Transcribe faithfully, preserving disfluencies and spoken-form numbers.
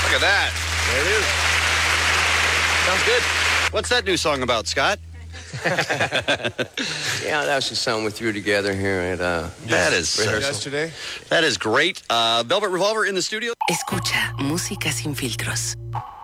Look at that. There it is. Sounds good. What's that new song about, Scott? Yeah, that was just something we threw together here at uh, That is uh, Yesterday. that is great. Uh, Velvet Revolver in the studio. Escucha Música Sin Filtros.